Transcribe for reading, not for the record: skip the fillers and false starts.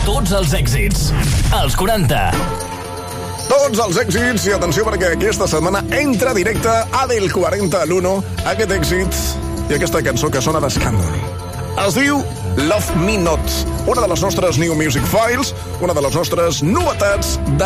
Tots els èxits. Els 40. Tots els èxits, i atenció perquè aquesta setmana entra directe Adele 40 a l'1, aquest èxit i aquesta cançó que sona d'escàndol. Es diu Love Me Not, una de les nostres New Music Files, una de les nostres novetats de